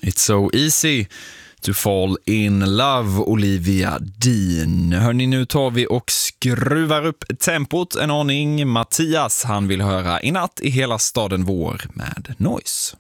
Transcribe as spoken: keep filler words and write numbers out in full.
It's so easy to fall in love, Olivia Dean. Hörrni, nu tar vi och skruvar upp tempot en aning. Mattias, han vill höra I natt i hela staden vår med Noise.